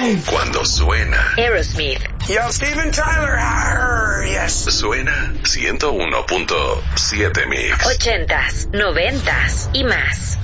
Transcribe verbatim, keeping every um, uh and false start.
Cuando suena Aerosmith. Yo, Steven Tyler. Arr, yes. Suena ciento uno punto siete Mix. Ochentas, noventas y más.